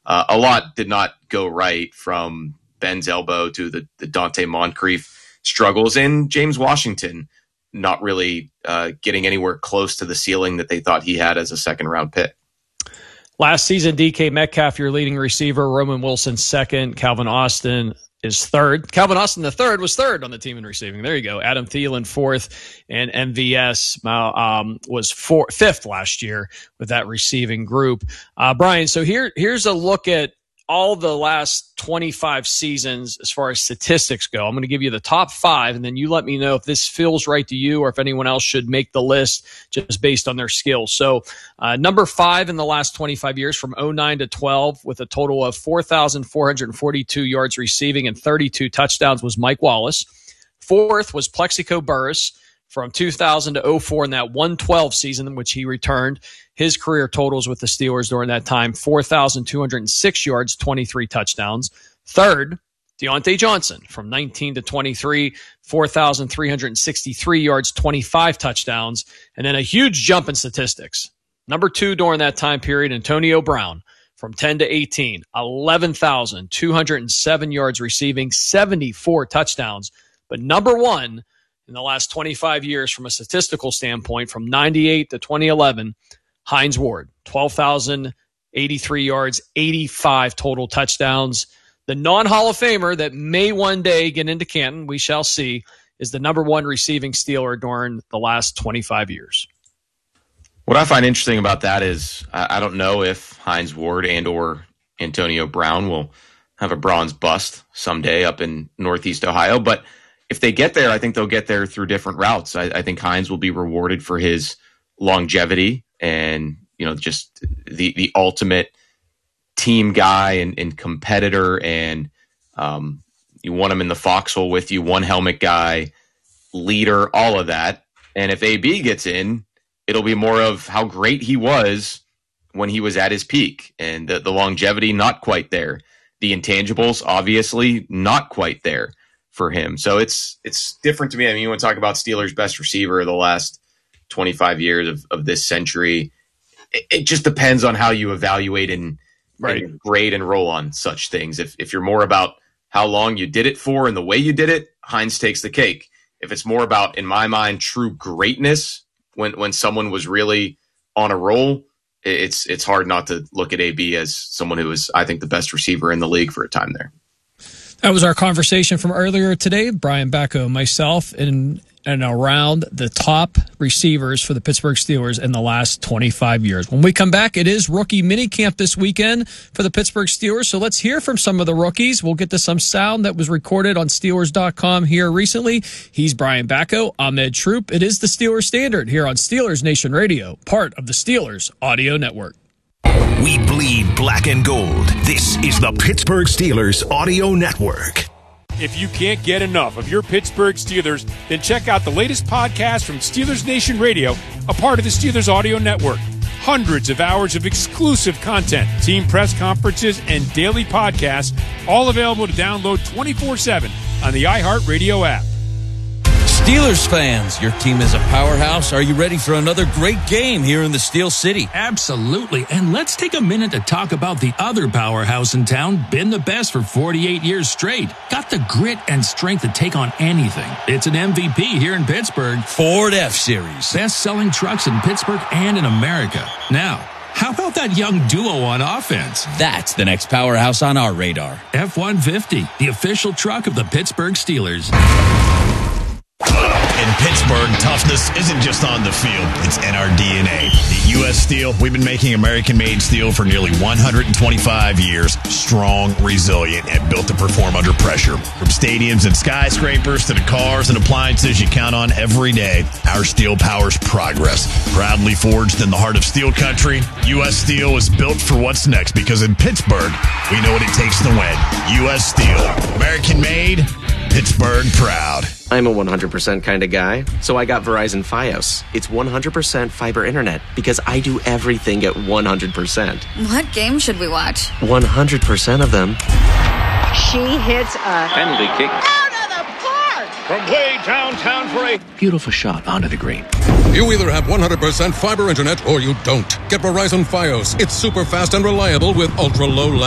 A lot did not go right, from Ben's elbow to the Dante Moncrief struggles, and James Washington not really getting anywhere close to the ceiling that they thought he had as a second-round pick. Last season, DK Metcalf, your leading receiver, Roman Wilson second, Calvin Austin is third. Calvin Austin the third was third on the team in receiving. There you go. Adam Thielen fourth, and MVS was fifth last year with that receiving group. Brian, so here's a look at all the last 25 seasons as far as statistics go. I'm going to give you the top 5, and then you let me know if this feels right to you or if anyone else should make the list just based on their skills. So number 5 in the last 25 years, from 09 to 12, with a total of 4,442 yards receiving and 32 touchdowns, was Mike Wallace. Fourth was Plexico Burress from 2000 to 04 in that 112 season in which he returned. His career totals with the Steelers during that time, 4,206 yards, 23 touchdowns. Third, Deontay Johnson from 19 to 23, 4,363 yards, 25 touchdowns. And then a huge jump in statistics. Number 2 during that time period, Antonio Brown from 10 to 18, 11,207 yards receiving, 74 touchdowns. But number 1 in the last 25 years from a statistical standpoint, from 98 to 2011, Hines Ward, 12,083 yards, 85 total touchdowns. The non-Hall of Famer that may one day get into Canton, we shall see, is the number 1 receiving Steeler during the last 25 years. What I find interesting about that is I don't know if Hines Ward and or Antonio Brown will have a bronze bust someday up in Northeast Ohio, but if they get there, I think they'll get there through different routes. I think Hines will be rewarded for his longevity and, just the ultimate team guy and competitor. And you want him in the foxhole with you, one helmet guy, leader, all of that. And if AB gets in, it'll be more of how great he was when he was at his peak, and the longevity not quite there. The intangibles, obviously, not quite there for him. So it's different to me. I mean, you want to talk about Steelers' best receiver of the last 25 years of this century. It just depends on how you evaluate and grade and roll on such things. If you're more about how long you did it for and the way you did it, Hines takes the cake. If it's more about, in my mind, true greatness, when someone was really on a roll, it's hard not to look at AB as someone who was, I think, the best receiver in the league for a time there. That was our conversation from earlier today. Brian Bacco, myself, and around the top receivers for the Pittsburgh Steelers in the last 25 years. When we come back, it is rookie minicamp this weekend for the Pittsburgh Steelers. So let's hear from some of the rookies. We'll get to some sound that was recorded on Steelers.com here recently. He's Brian Bacco, Ahmed Troop. It is the Steelers Standard here on Steelers Nation Radio, part of the Steelers Audio Network. We bleed black and gold. This is the Pittsburgh Steelers Audio Network. If you can't get enough of your Pittsburgh Steelers, then check out the latest podcast from Steelers Nation Radio, a part of the Steelers Audio Network. Hundreds of hours of exclusive content, team press conferences, and daily podcasts, all available to download 24/7 on the iHeartRadio app. Steelers fans, your team is a powerhouse. Are you ready for another great game here in the Steel City? Absolutely. And let's take a minute to talk about the other powerhouse in town, been the best for 48 years straight. Got the grit and strength to take on anything. It's an MVP here in Pittsburgh. Ford F-Series. Best-selling trucks in Pittsburgh and in America. Now, how about that young duo on offense? That's the next powerhouse on our radar. F-150, the official truck of the Pittsburgh Steelers. In Pittsburgh, toughness isn't just on the field, it's in our DNA. At U.S. Steel, we've been making American-made steel for nearly 125 years. Strong, resilient, and built to perform under pressure. From stadiums and skyscrapers to the cars and appliances you count on every day, our steel powers progress. Proudly forged in the heart of steel country, U.S. Steel is built for what's next, because in Pittsburgh, we know what it takes to win. U.S. Steel, American-made, Pittsburgh proud. I'm a 100% kind of guy, so I got Verizon Fios. It's 100% fiber internet because I do everything at 100%. What game should we watch? 100% of them. She hits a penalty kick out of the park from way downtown for a beautiful shot onto the green. You either have 100% fiber internet or you don't. Get Verizon Fios. It's super fast and reliable with ultra low lag.